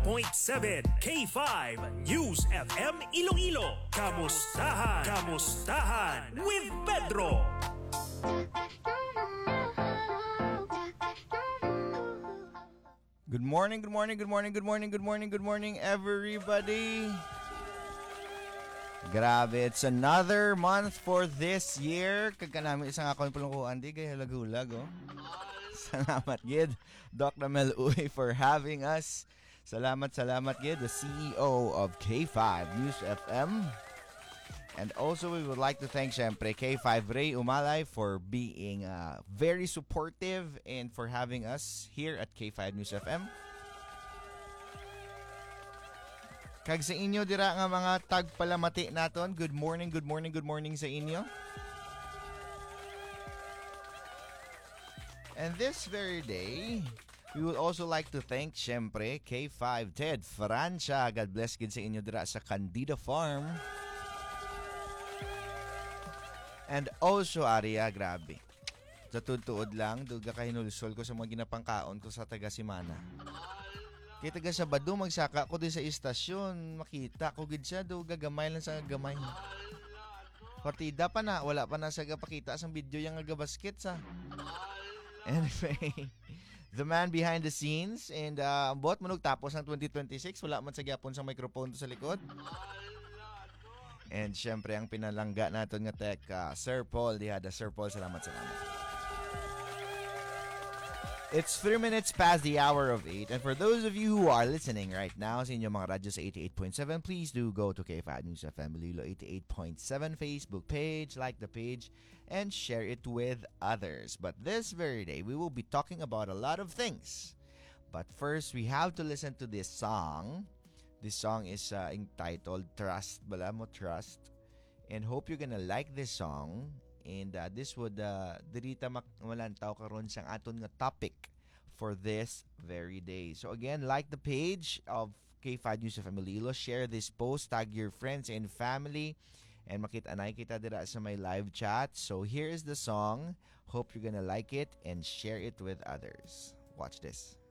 K5 News FM Iloilo. Kamustahan with Pedro. Good morning, everybody. Grabe, it's another month for this year. Kagkanami isang akong pulungkuan, di kaya halagulag, oh. Salamat, Gid. Dr. Mel Uy for having us. Salamat, Gid, the CEO of K5 News FM. And also, we would like to thank, syempre, K5 Ray Umalay for being very supportive and for having us here at K5 News FM. Kag sa inyo, dira nga mga tagpalamati naton. Good morning sa inyo. And this very day, we would also like to thank, syempre, K5 Ted Francia. God bless gid sa inyo dira sa Candida Farm. And also, Aria, grabe. Sa tutuod lang, duga kahinulsol ko sa mga ginapangkaon ko sa taga-simana. Kaya taga Sabado, magsaka ko din sa istasyon. Makita ko gid siya, duga gamay lang sa gamay. Partida pa na, wala pa na sa gapakita sa video yung agabasket sa. Anyway, the man behind the scenes and bot manog tapos ng 2026, wala man sa gyapon sa microphone to sa likod. And syempre ang pinalangga natin nga tech, Sir Paul Dihada. Sir Paul, salamat. It's 3 minutes past the hour of 8. And for those of you who are listening right now sa inyong mga radyo sa 88.7, please do go to K5 News FM Iloilo 88.7 Facebook page, like the page, and share it with others. But this very day, we will be talking about a lot of things. But first, we have to listen to this song. This song is entitled Trust, bala mo, Trust. And hope you're gonna like this song. And this would, dirita malantaw karon siyang aton nga topic for this very day. So again, like the page of K5 News of Iloilo, share this post, tag your friends and family, and makita-anay kita dira sa my live chat. So here is the song. Hope you're gonna like it and share it with others. Watch this.